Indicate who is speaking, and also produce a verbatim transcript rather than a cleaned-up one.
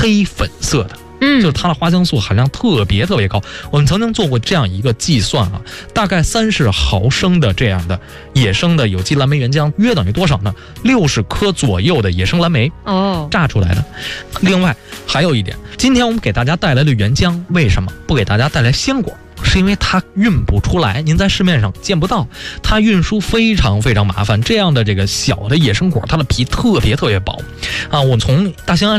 Speaker 1: 黑粉色的。
Speaker 2: 嗯，
Speaker 1: 就是它的花青素含量特别特别高。我们曾经做过这样一个计算啊，大概三十毫升的这样的野生的有机蓝莓原浆，约等于多少呢？六十颗左右的野生蓝莓
Speaker 2: 哦，
Speaker 1: 榨出来的。另外还有一点，今天我们给大家带来的原浆，为什么不给大家带来鲜果？是因为它运不出来，您在市面上见不到，它运输非常非常麻烦。这样的这个小的野生果，它的皮特别特别薄啊。我从大兴安